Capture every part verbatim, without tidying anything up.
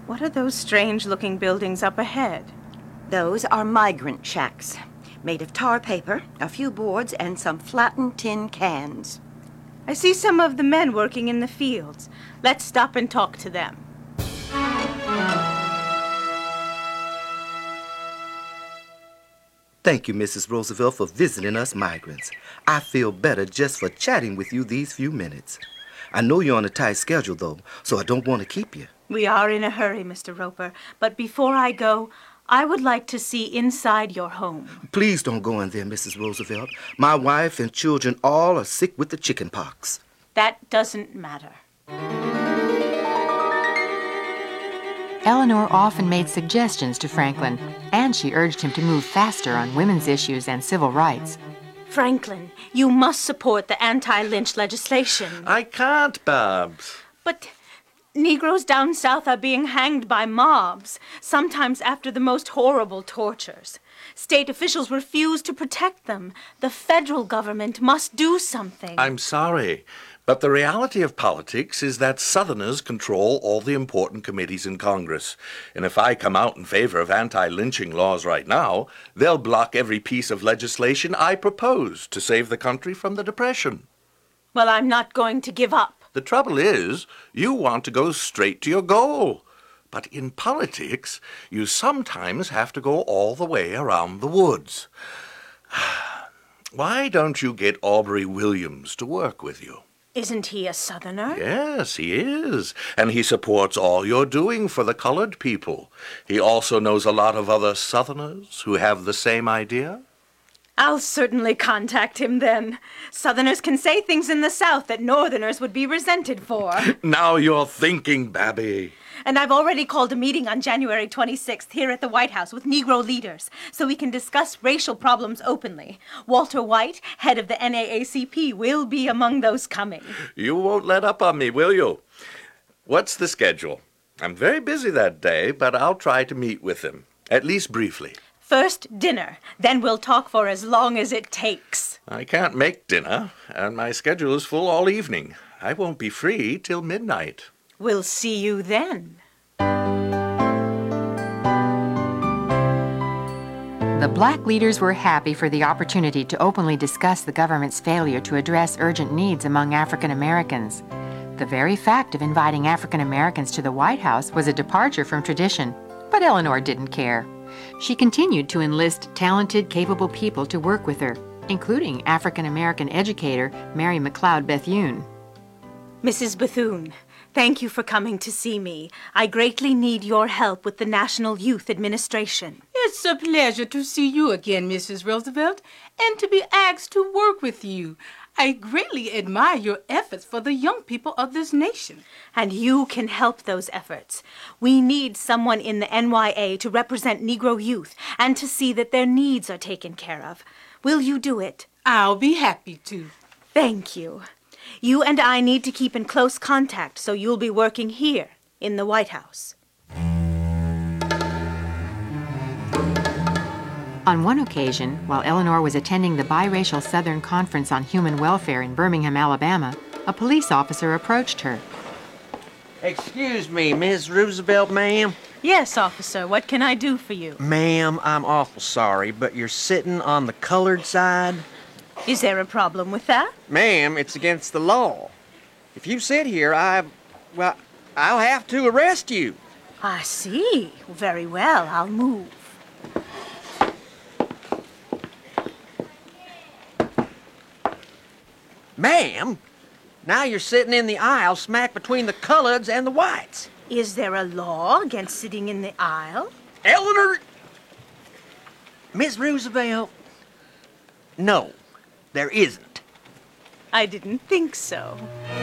What are those strange-looking buildings up ahead? Those are migrant shacks, made of tar paper, a few boards, and some flattened tin cans. I see some of the men working in the fields. Let's stop and talk to them. Thank you, Missus Roosevelt, for visiting us migrants. I feel better just for chatting with you these few minutes. I know you're on a tight schedule, though, so I don't want to keep you. We are in a hurry, Mister Roper, but before I go, I would like to see inside your home. Please don't go in there, Missus Roosevelt. My wife and children all are sick with the chicken pox. That doesn't matter. Eleanor often made suggestions to Franklin, and she urged him to move faster on women's issues and civil rights. Franklin, you must support the anti-lynch legislation. I can't, Babs. But Negroes down south are being hanged by mobs, sometimes after the most horrible tortures. State officials refuse to protect them. The federal government must do something. I'm sorry, but the reality of politics is that Southerners control all the important committees in Congress. And if I come out in favor of anti-lynching laws right now, they'll block every piece of legislation I propose to save the country from the Depression. Well, I'm not going to give up. The trouble is, you want to go straight to your goal. But in politics, you sometimes have to go all the way around the woods. Why don't you get Aubrey Williams to work with you? Isn't he a Southerner? Yes, he is. And he supports all you're doing for the colored people. He also knows a lot of other Southerners who have the same idea. I'll certainly contact him then. Southerners can say things in the South that Northerners would be resented for. Now you're thinking, Babby. And I've already called a meeting on January twenty-sixth here at the White House with Negro leaders so we can discuss racial problems openly. Walter White, head of the N double A C P, will be among those coming. You won't let up on me, will you? What's the schedule? I'm very busy that day, but I'll try to meet with him, at least briefly. First dinner, then we'll talk for as long as it takes. I can't make dinner, and my schedule is full all evening. I won't be free till midnight. We'll see you then. The black leaders were happy for the opportunity to openly discuss the government's failure to address urgent needs among African Americans. The very fact of inviting African Americans to the White House was a departure from tradition, but Eleanor didn't care. She continued to enlist talented, capable people to work with her, including African-American educator Mary McLeod Bethune. Missus Bethune, thank you for coming to see me. I greatly need your help with the National Youth Administration. It's a pleasure to see you again, Missus Roosevelt, and to be asked to work with you. I greatly admire your efforts for the young people of this nation. And you can help those efforts. We need someone in the N Y A to represent Negro youth and to see that their needs are taken care of. Will you do it? I'll be happy to. Thank you. You and I need to keep in close contact, so you'll be working here in the White House. On one occasion, while Eleanor was attending the biracial Southern Conference on Human Welfare in Birmingham, Alabama, a police officer approached her. Excuse me, Miss Roosevelt, ma'am? Yes, officer. What can I do for you? Ma'am, I'm awful sorry, but you're sitting on the colored side. Is there a problem with that? Ma'am, it's against the law. If you sit here, I... well, I'll have to arrest you. I see. Very well. I'll move. Ma'am, now you're sitting in the aisle smack between the coloreds and the whites. Is there a law against sitting in the aisle? Eleanor! Miss Roosevelt, no, there isn't. I didn't think so.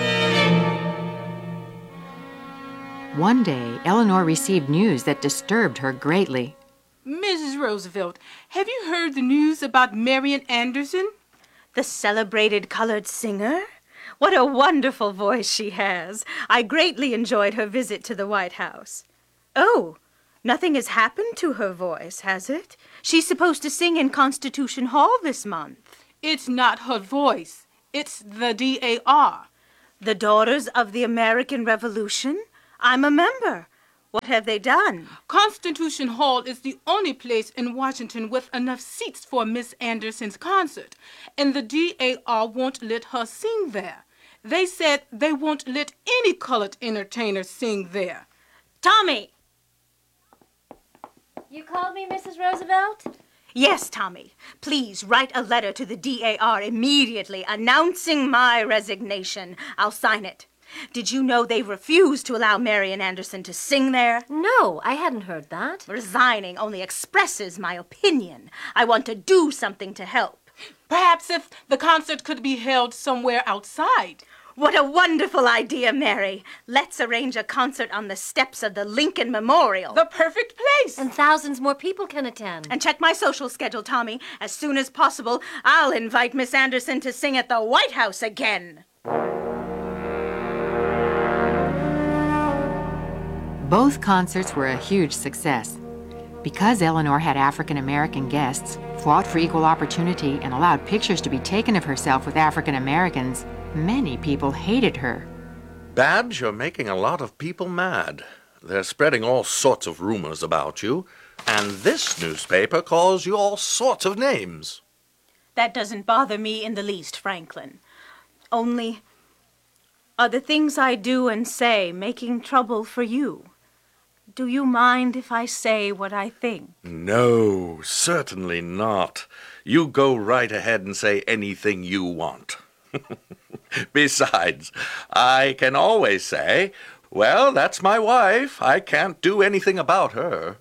One day, Eleanor received news that disturbed her greatly. Missus Roosevelt, have you heard the news about Marian Anderson? The celebrated colored singer? What a wonderful voice she has. I greatly enjoyed her visit to the White House. Oh, nothing has happened to her voice, has it? She's supposed to sing in Constitution Hall this month. It's not her voice. It's the D A R. The Daughters of the American Revolution? I'm a member. What have they done? Constitution Hall is the only place in Washington with enough seats for Miss Anderson's concert, and the D A R won't let her sing there. They said they won't let any colored entertainer sing there. Tommy! You called me, Missus Roosevelt? Yes, Tommy. Please write a letter to the D A R immediately announcing my resignation. I'll sign it. Did you know they refused to allow Marian Anderson to sing there? No, I hadn't heard that. Resigning only expresses my opinion. I want to do something to help. Perhaps if the concert could be held somewhere outside. What a wonderful idea, Mary. Let's arrange a concert on the steps of the Lincoln Memorial. The perfect place. And thousands more people can attend. And check my social schedule, Tommy. As soon as possible, I'll invite Miss Anderson to sing at the White House again. Both concerts were a huge success. Because Eleanor had African American guests, fought for equal opportunity, and allowed pictures to be taken of herself with African Americans, many people hated her. Babs, you're making a lot of people mad. They're spreading all sorts of rumors about you, and this newspaper calls you all sorts of names. That doesn't bother me in the least, Franklin. Only, are the things I do and say making trouble for you? Do you mind if I say what I think? No, certainly not. You go right ahead and say anything you want. Besides, I can always say, well, that's my wife. I can't do anything about her.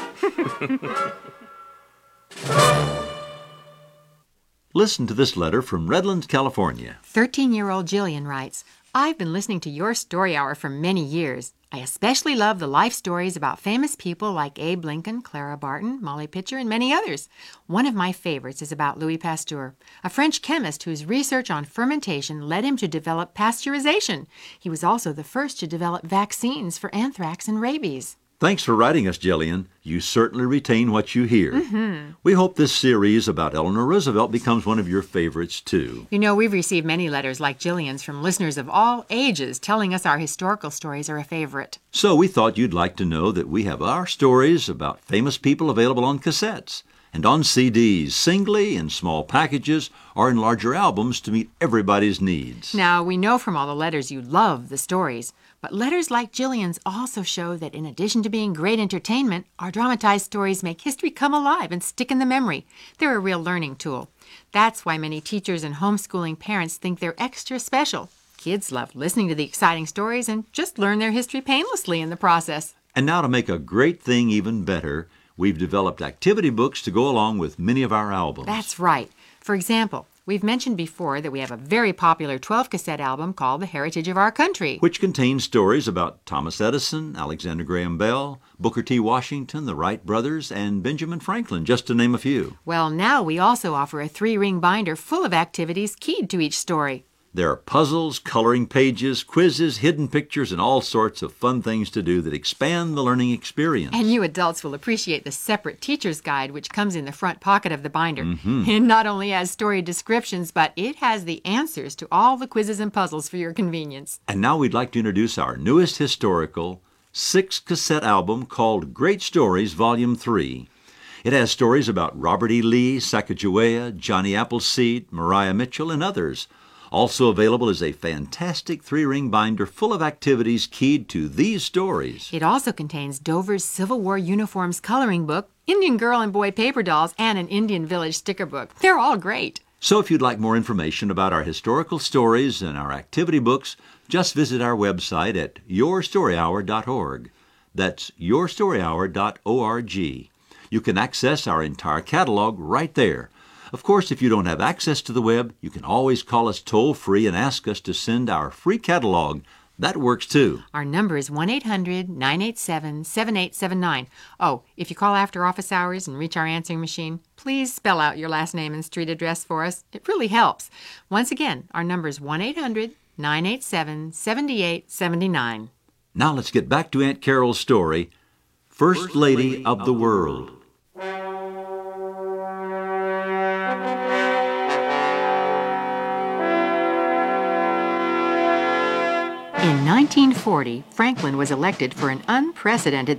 Listen to this letter from Redlands, California. thirteen-year-old Jillian writes, I've been listening to your story hour for many years. I especially love the life stories about famous people like Abe Lincoln, Clara Barton, Molly Pitcher, and many others. One of my favorites is about Louis Pasteur, a French chemist whose research on fermentation led him to develop pasteurization. He was also the first to develop vaccines for anthrax and rabies. Thanks for writing us, Jillian. You certainly retain what you hear. Mm-hmm. We hope this series about Eleanor Roosevelt becomes one of your favorites, too. You know, we've received many letters like Jillian's from listeners of all ages telling us our historical stories are a favorite. So we thought you'd like to know that we have our stories about famous people available on cassettes and on C Ds, singly, in small packages, or in larger albums to meet everybody's needs. Now, we know from all the letters you love the stories, but letters like Jillian's also show that in addition to being great entertainment, our dramatized stories make history come alive and stick in the memory. They're a real learning tool. That's why many teachers and homeschooling parents think they're extra special. Kids love listening to the exciting stories and just learn their history painlessly in the process. And now to make a great thing even better, we've developed activity books to go along with many of our albums. That's right. For example, we've mentioned before that we have a very popular twelve-cassette album called The Heritage of Our Country, which contains stories about Thomas Edison, Alexander Graham Bell, Booker T. Washington, the Wright brothers, and Benjamin Franklin, just to name a few. Well, now we also offer a three-ring binder full of activities keyed to each story. There are puzzles, coloring pages, quizzes, hidden pictures, and all sorts of fun things to do that expand the learning experience. And you adults will appreciate the separate teacher's guide, which comes in the front pocket of the binder. Mm-hmm. It not only has story descriptions, but it has the answers to all the quizzes and puzzles for your convenience. And now we'd like to introduce our newest historical six-cassette album called Great Stories, Volume three. It has stories about Robert E. Lee, Sacagawea, Johnny Appleseed, Maria Mitchell, and others. Also available is a fantastic three-ring binder full of activities keyed to these stories. It also contains Dover's Civil War Uniforms coloring book, Indian Girl and Boy paper dolls, and an Indian Village sticker book. They're all great. So if you'd like more information about our historical stories and our activity books, just visit our website at your story hour dot org. That's your story hour dot org. You can access our entire catalog right there. Of course, if you don't have access to the web, you can always call us toll-free and ask us to send our free catalog. That works, too. Our number is one eight hundred nine eight seven seven eight seven nine. Oh, if you call after office hours and reach our answering machine, please spell out your last name and street address for us. It really helps. Once again, our number is one eight hundred nine eight seven seven eight seven nine. Now let's get back to Aunt Carol's story, First, First Lady, Lady of, of the World. world. In In nineteen forty, Franklin was elected for an unprecedented